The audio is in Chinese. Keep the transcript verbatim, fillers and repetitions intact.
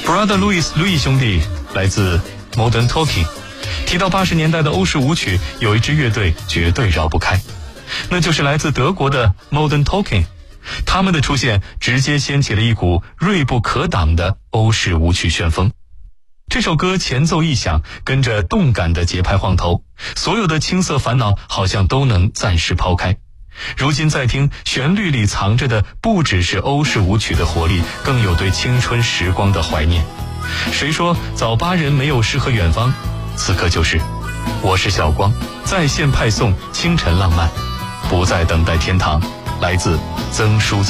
Brother Louis 路易兄弟来自 Modern Talking。提到八十年代的欧式舞曲，有一支乐队绝对绕不开，那就是来自德国的 Modern Talking。他们的出现直接掀起了一股锐不可挡的欧式舞曲旋风。这首歌前奏一响，跟着动感的节拍晃头，所有的青涩烦恼好像都能暂时抛开。如今再听，旋律里藏着的不只是欧式舞曲的活力，更有对青春时光的怀念。谁说早八人没有诗和远方？此刻就是。我是小光，在线派送清晨浪漫，不再等待天堂。来自曾书